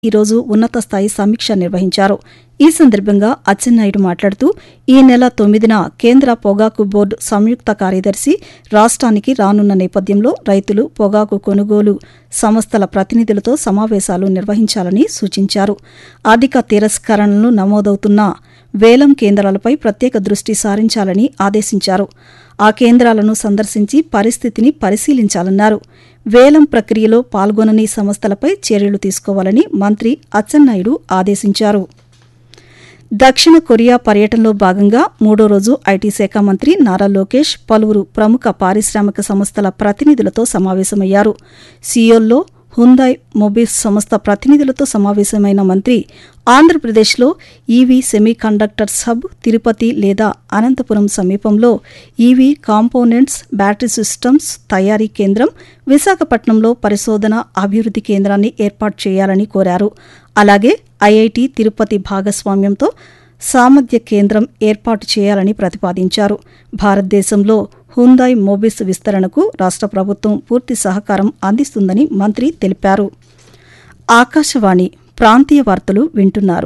ఈరోజు ఉన్నత స్థాయి సమీక్ష నిర్వహించారు. ఈ సందర్భంగా అచ్చెన్నాయుడు మాట్లాడుతూ ఈ నెల 9న కేంద్ర పొగాకు బోర్డు సంయుక్త కార్యదర్శి రాష్ట్రానికి రానున్న నేపథ్యంలో రైతులు, పొగాకు కొనుగోలు సంస్థల ప్రతినిధులతో సమావేశాలు నిర్వహించాలని సూచించారు. అధిక తిరస్కరణలు నమోదవుతున్న వేలం కేంద్రాలపై ప్రత్యేక దృష్టి సారించాలని ఆదేశించారు. ఆ కేంద్రాలను సందర్శించి పరిస్థితిని పరిశీలించాలన్నారు. వేలం ప్రక్రియలో పాల్గొనని సంస్థలపై చర్యలు తీసుకోవాలని మంత్రి అచ్చెన్నాయుడు ఆదేశించారు. దక్షిణ కొరియా పర్యటనలో భాగంగా మూడో రోజు ఐటీ శాఖ మంత్రి నారా లోకేష్ పలువురు ప్రముఖ పారిశ్రామిక సంస్థల ప్రతినిధులతో సమావేశమయ్యారు. సియోల్లో హ్యుందాయ్ మొబిల్స్ సంస్థ ప్రతినిధులతో సమావేశమైన మంత్రి ఆంధ్రప్రదేశ్లో EV semi conductors hub, Tirupati లేదా అనంతపురం సమీపంలో ఈవీ కాంపోనెంట్స్, బ్యాటరీ సిస్టమ్స్ తయారీ కేంద్రం, విశాఖపట్నంలో పరిశోధన అభివృద్ధి కేంద్రాన్ని ఏర్పాటు చేయాలని కోరారు. అలాగే ఐఐటి తిరుపతి భాగస్వామ్యంతో సామర్థ్య కేంద్రం ఏర్పాటు చేయాలని ప్రతిపాదించారు. భారతదేశంలో హ్యుందాయ్ మొబిల్స్ విస్తరణకు రాష్ట్ర ప్రభుత్వం పూర్తి సహకారం అందిస్తుందని మంత్రి తెలిపారు. ఆకాశవాణి ప్రాంతీయ వార్తలు వింటున్నారు.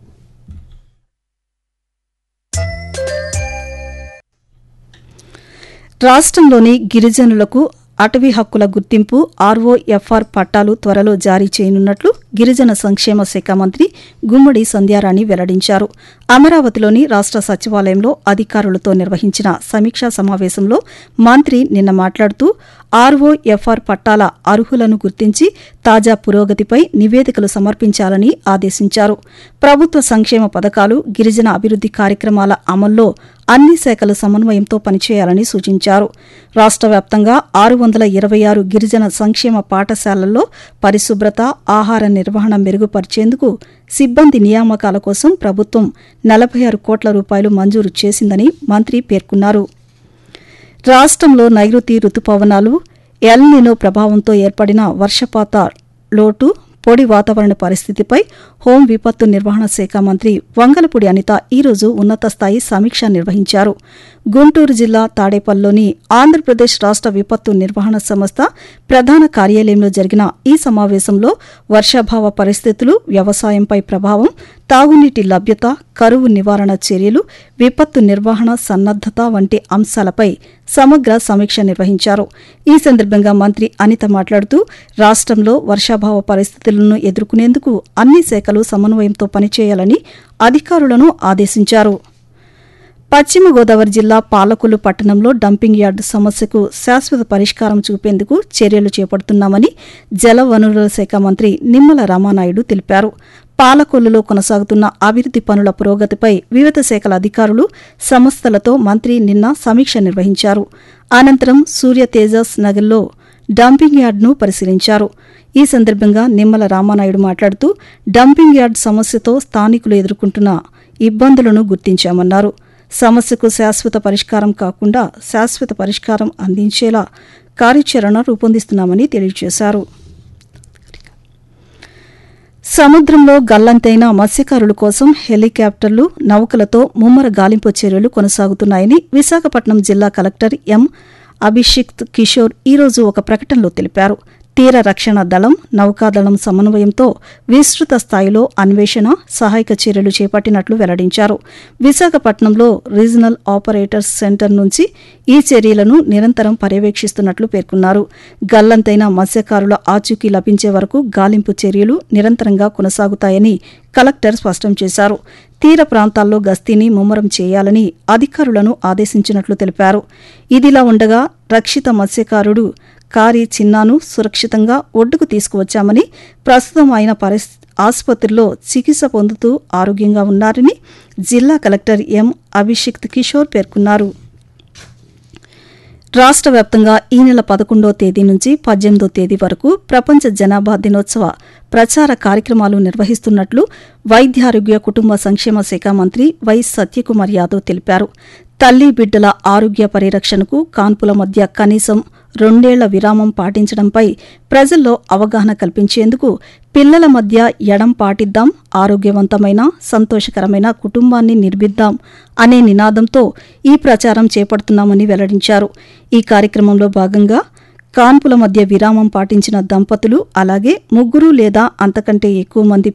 రాష్ట్రంలోని గిరిజనులకు అటవీ హక్కుల గుర్తింపు ఆర్ఓఎఫ్ఆర్ పట్టాలు త్వరలో జారీ చేయనున్నట్లు గిరిజన సంక్షేమ శాఖ మంత్రి గుమ్మడి సంధ్యారాణి వెల్లడించారు. అమరావతిలోని రాష్ట్ర సచివాలయంలో అధికారులతో నిర్వహించిన సమీక్షా సమావేశంలో మంత్రి నిన్న మాట్లాడుతూ ఆర్ఓఎఫ్ఆర్ పట్టాల అర్హులను గుర్తించి తాజా పురోగతిపై నివేదికలు సమర్పించాలని ఆదేశించారు. ప్రభుత్వ సంక్షేమ పథకాలు, గిరిజన అభివృద్ధి కార్యక్రమాల అమల్లో అన్ని శాఖల సమన్వయంతో పనిచేయాలని సూచించారు. రాష్ట్ర వ్యాప్తంగా 626 గిరిజన సంక్షేమ పాఠశాలల్లో పరిశుభ్రత, ఆహార నిర్వహణ మెరుగుపరిచేందుకు సిబ్బంది నియామకాల కోసం ప్రభుత్వం 46 కోట్ల రూపాయలు మంజూరు చేసిందని మంత్రి పేర్కొన్నారు. రాష్ట్రంలో నైరుతి రుతుపవనాలు, ఎల్ నినో ప్రభావంతో ఏర్పడిన వర్షపాత లోటు, పొడి వాతావరణ పరిస్థితిపై హోం విపత్తు నిర్వహణ శాఖ మంత్రి వంగలపూడి అనిత ఈరోజు ఉన్నత స్థాయి సమీక్ష నిర్వహించారు. గుంటూరు జిల్లా తాడేపల్లిలోని ఆంధ్రప్రదేశ్ రాష్ట్ర విపత్తు నిర్వహణ సంస్థ ప్రధాన కార్యాలయంలో జరిగిన ఈ సమావేశంలో వర్షాభావ పరిస్థితులు, వ్యవసాయంపై ప్రభావం, తాగునీటి లభ్యత, కరువు నివారణ చర్యలు, విపత్తు నిర్వహణ సన్నద్దత వంటి అంశాలపై సమగ్ర సమీక్ష నిర్వహించారు. ఈ సందర్భంగా మంత్రి అనిత మాట్లాడుతూ రాష్ట్రంలో వర్షాభావ పరిస్థితులను ఎదుర్కొనేందుకు అన్ని శాఖలు సమన్వయంతో పనిచేయాలని అధికారులను ఆదేశించారు. పశ్చిమ గోదావరి జిల్లా పాలకొల్లు పట్టణంలో డంపింగ్ యార్డు సమస్యకు శాశ్వత పరిష్కారం చూపేందుకు చర్యలు చేపడుతున్నామని జలవనరుల శాఖ మంత్రి నిమ్మల రామానాయుడు తెలిపారు. పాలకొల్లులో కొనసాగుతున్న అభివృద్ధి పనుల పురోగతిపై వివిధ శాఖల అధికారులు, సంస్థలతో మంత్రి నిన్న సమీక్ష నిర్వహించారు. అనంతరం సూర్య తేజస్ నగర్లో డంపింగ్ యార్డును పరిశీలించారు. ఈ సందర్భంగా నిమ్మల రామానాయుడు మాట్లాడుతూ డంపింగ్ యార్డు సమస్యతో స్థానికులు ఎదుర్కొంటున్న ఇబ్బందులను గుర్తించామన్నారు. సమస్యకు శాశ్వత పరిష్కారం కాకుండా శాశ్వత పరిష్కారం అందించేలా కార్యాచరణ రూపొందిస్తున్నామని తెలియజేశారు. సముద్రంలో గల్లంతైన మత్స్యకారుల కోసం హెలికాప్టర్లు, నౌకలతో ముమ్మర గాలింపు చర్యలు కొనసాగుతున్నాయని విశాఖపట్నం జిల్లా కలెక్టర్ ఎం అభిషిక్త్ కిషోర్ ఈరోజు ఒక ప్రకటనలో తెలిపారు. తీర రక్షణ దళం, నౌకాదళం సమన్వయంతో విస్తృత స్థాయిలో అన్వేషణ, సహాయక చర్యలు చేపట్టినట్లు వెల్లడించారు. విశాఖపట్నంలో రీజనల్ ఆపరేటర్స్ సెంటర్ నుంచి ఈ చర్యలను నిరంతరం పర్యవేక్షిస్తున్నట్లు పేర్కొన్నారు. గల్లంతైన మత్స్యకారుల ఆచూకీ లభించే వరకు గాలింపు చర్యలు నిరంతరంగా కొనసాగుతాయని కలెక్టర్ స్పష్టం చేశారు. తీర ప్రాంతాల్లో గస్తీని ముమ్మరం చేయాలని అధికారులను ఆదేశించినట్లు తెలిపారు. ఇదిలా ఉండగా రక్షిత మత్స్యకారుడు కారి చిన్నాను సురక్షితంగా ఒడ్డుకు తీసుకువచ్చామని, ప్రస్తుతం ఆయన ఆసుపత్రిలో చికిత్స పొందుతూ ఆరోగ్యంగా ఉన్నారని జిల్లా కలెక్టర్ ఎం అభిషిక్త్ కిషోర్ పేర్కొన్నారు. రాష్ట్ర వ్యాప్తంగా ఈ నెల 11వ తేదీ నుంచి 18వ తేదీ వరకు ప్రపంచ జనాభా దినోత్సవ ప్రచార కార్యక్రమాలు నిర్వహిస్తున్నట్లు వైద్యారోగ్య కుటుంబ సంక్షేమ శాఖ మంత్రి వై సత్యకుమార్ యాదవ్ తెలిపారు. తల్లి బిడ్డల ఆరోగ్య పరిరక్షణకు కాన్పుల మధ్య కనీసం 2 ఏళ్ల విరామం పాటించడంపై ప్రజల్లో అవగాహన కల్పించేందుకు పిల్లల మధ్య ఎడం పాటిద్దాం, ఆరోగ్యవంతమైన, సంతోషకరమైన కుటుంబాన్ని నిర్మిద్దాం అనే నినాదంతో ఈ ప్రచారం చేపడుతున్నామని వెల్లడించారు. ఈ కార్యక్రమంలో భాగంగా కాన్పుల మధ్య విరామం పాటించిన దంపతులు అలాగే ముగ్గురు లేదా అంతకంటే ఎక్కువ మంది